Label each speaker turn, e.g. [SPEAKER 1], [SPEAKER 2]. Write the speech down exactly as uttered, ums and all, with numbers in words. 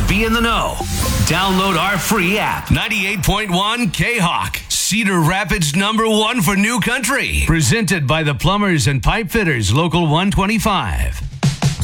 [SPEAKER 1] be in the know. Download our free app. ninety-eight point one K-Hawk. Cedar Rapids number one for new country. Presented by the Plumbers and Pipe Fitters, Local one twenty-five.